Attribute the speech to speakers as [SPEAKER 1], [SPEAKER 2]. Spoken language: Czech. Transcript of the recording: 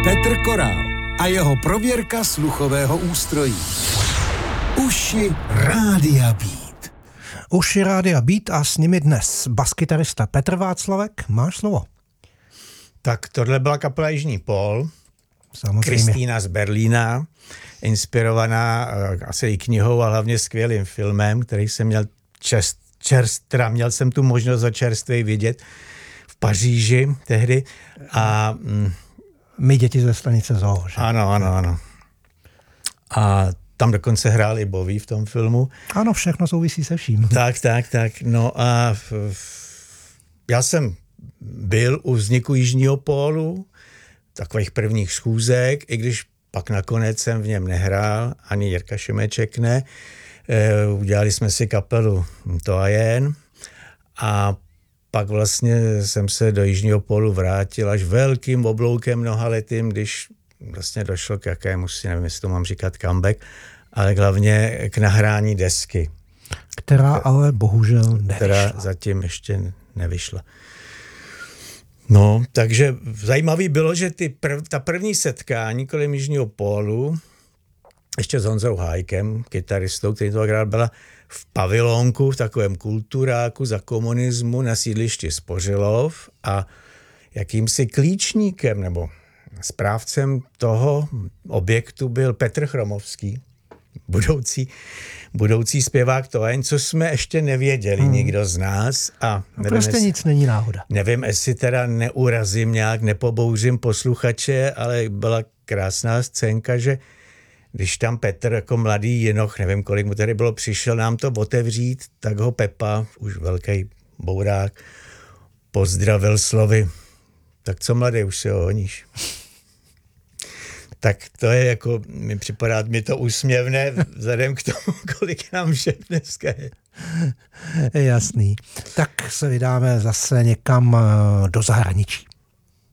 [SPEAKER 1] Petr Korál a jeho prověrka sluchového ústrojí. Uši Rádia Beat.
[SPEAKER 2] Uši Rádia Beat a s nimi dnes baskytarista Petr Václavek. Máš slovo.
[SPEAKER 3] Tak tohle byla kapela Jižní pól.
[SPEAKER 2] Samozřejmě.
[SPEAKER 3] Kristýna z Berlína, inspirovaná asi i knihou a hlavně skvělým filmem, který jsem měl měl jsem tu možnost za čerstvej vidět v Paříži tehdy. A
[SPEAKER 2] My děti ze stanice Zoo, že?
[SPEAKER 3] Ano. A tam dokonce hrál i Bowie v tom filmu.
[SPEAKER 2] Ano, všechno souvisí se vším.
[SPEAKER 3] Tak. No a já jsem byl u vzniku Jižního pólu, takových prvních schůzek, i když pak nakonec jsem v něm nehrál, ani Jirka Šimeček ne. Udělali jsme si kapelu To a jen a pak vlastně jsem se do Jižního pólu vrátil až velkým obloukem mnohaletým, když vlastně došlo k jakému, nevím, jestli to mám říkat comeback, ale hlavně k nahrání desky.
[SPEAKER 2] Která ale bohužel nevyšla.
[SPEAKER 3] Která zatím ještě nevyšla. No, takže zajímavý bylo, že ta první setkání kolem Jižního pólu, ještě s Honzou Hájkem, kytaristou, který to hrál, byla v pavilonku, v takovém kulturáku za komunismu na sídlišti Spořilov a jakýmsi klíčníkem nebo správcem toho objektu byl Petr Chromovský, budoucí zpěvák To a jen, co jsme ještě nevěděli nikdo z nás. A
[SPEAKER 2] nevím, prostě nic není náhoda.
[SPEAKER 3] Nevím, jestli teda neurazím nějak, nepobouřím posluchače, ale byla krásná scénka, že když tam Petr jako mladý jinoch, nevím, kolik mu tady bylo, přišel nám to otevřít, tak ho Pepa, už velký bourák, pozdravil slovy: tak co, mladý, už si ho honíš. Tak to je jako, připadá mi to úsměvné vzhledem k tomu, kolik nám všem dneska je.
[SPEAKER 2] Jasný. Tak se vydáme zase někam do zahraničí.